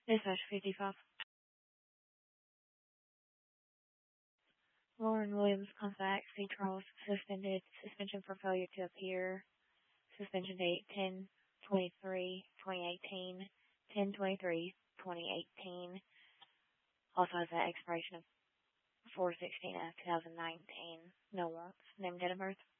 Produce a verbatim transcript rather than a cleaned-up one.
Dispatch fifty-five. Lauren Williams comes back. C. Charles suspended. Suspension for failure to appear. Suspension date ten twenty-three twenty eighteen. ten twenty-three twenty eighteen. Also has an expiration of four sixteen of two thousand nineteen. No warrants. Name, date of birth.